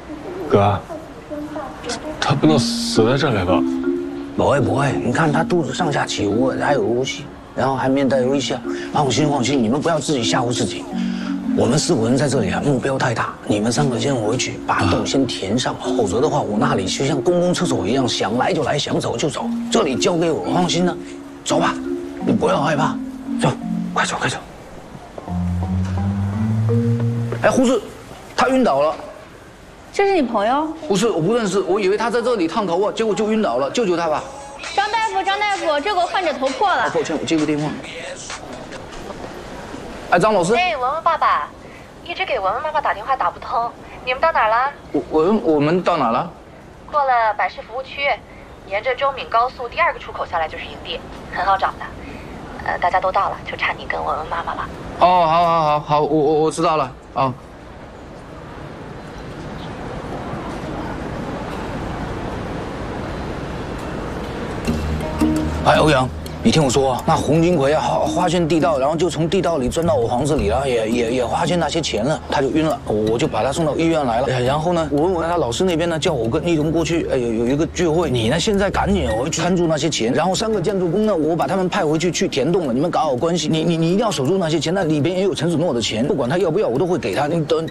哥，他不能死在这里吧？ 不会，你看他肚子上下起伏，还有呼吸，然后还面带微笑。放心，你们不要自己吓唬自己。我们4个人在这里啊，目标太大，你们3个先回去，把洞先填上，否则的话，我那里就像公共厕所一样，想来就来，想走就走。这里交给我，放心了，走吧，你不要害怕，走，快走。哎，护士，他晕倒了。 这是你朋友？ 不是，我不认识，我以为他在这里烫头啊，结果就晕倒了，救救他吧。 张大夫，这个患者头破了。 抱歉，我接个电话。哎，张老师。 哎，文文爸爸，一直给文文妈妈打电话打不通，你们到哪儿了？ 我们到哪了？ 过了百世服务区，沿着周闽高速第2个出口下来就是营地，很好找的。大家都到了，就差你跟文文妈妈了。 哦，好，我知道了。哦。哎，欧阳，你听我说啊，那洪金奎啊，发现地道，然后就从地道里钻到我房子里了，也发现那些钱了，他就晕了，我就把他送到医院来了。然后呢，我问他老师那边呢，叫我跟一同过去，有一个聚会，你呢现在赶紧回去看住那些钱，然后3个建筑工呢，我把他们派回去填洞了，你们搞好关系，你一定要守住那些钱，那里边也有陈子诺的钱，不管他要不要，我都会给他。你等